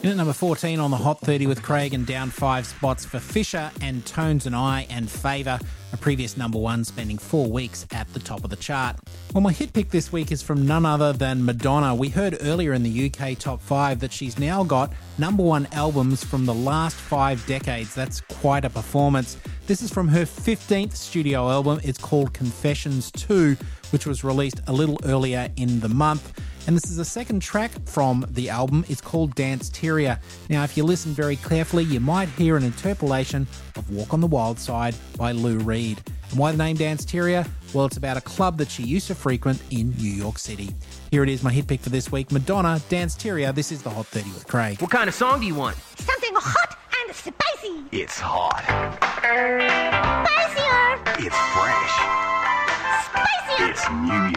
In at number 14 on the Hot 30 with Craig, and down 5 spots for Fisher and Tones and I and Favour, a previous number 1 spending 4 weeks at the top of the chart. Well, my hit pick this week is from none other than Madonna. We heard earlier in the UK Top 5 that she's now got number 1 albums from the last 5 decades. That's quite a performance. This is from her 15th studio album. It's called Confessions 2, which was released a little earlier in the month. And this is the second track from the album. It's called Danceteria. Now, if you listen very carefully, you might hear an interpolation of Walk on the Wild Side by Lou Reed. And why the name Danceteria? Well, it's about a club that she used to frequent in New York City. Here it is, my hit pick for this week, Madonna, Danceteria. This is the Hot 30 with Craig. What kind of song do you want? Something hot and spicy. It's hot. Spicier. It's fresh. Spicier. It's new music.